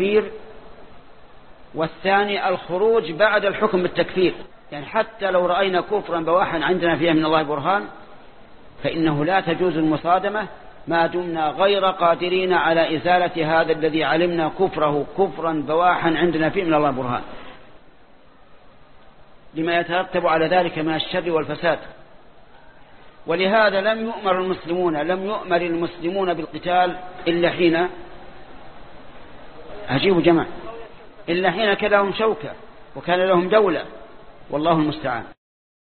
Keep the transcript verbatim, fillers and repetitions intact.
التكفير، والثاني الخروج بعد الحكم بالتكفير. يعني حتى لو رأينا كفرا بواحا عندنا فيها من الله برهان فإنه لا تجوز المصادمة ما دمنا غير قادرين على إزالة هذا الذي علمنا كفره كفرا بواحا عندنا فيه من الله برهان، لما يترتب على ذلك من الشر والفساد. ولهذا لم يؤمر المسلمون لم يؤمر المسلمون بالقتال إلا حين أجيبوا جماعة إلا حين كان لهم شوكة وكان لهم دولة، والله المستعان.